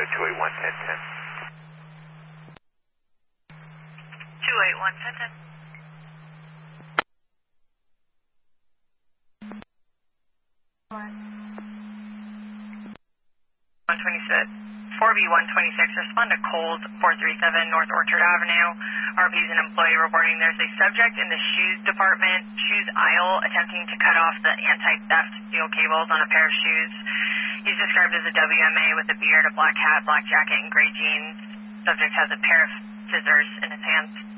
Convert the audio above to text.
281-1010. 281-1010. 4B126, respond to Coles 437 North Orchard Avenue. RP is an employee reporting there's a subject in the shoes department, shoes aisle, attempting to cut off the anti-theft steel cables on a pair of shoes. He's described as a WMA with a beard, a black hat, black jacket, and gray jeans. Subject has a pair of scissors in his hands.